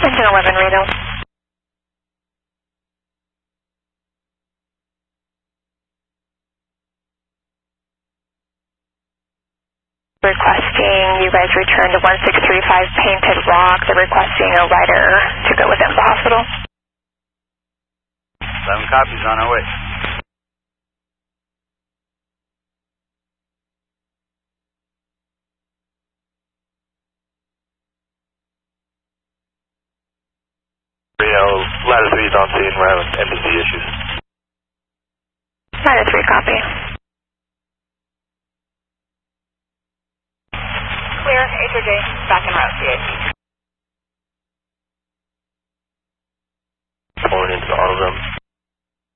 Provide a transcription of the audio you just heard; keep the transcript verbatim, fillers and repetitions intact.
Engine eleven, Reno. Requesting you guys return to one six three five Painted Rock. They're requesting a rider to go with them to the hospital. Seven copies, on our way. Reno, ladder three is on scene. We're having M P C issues. Ladder three, copy. Clear, H O J, back en route, C A C.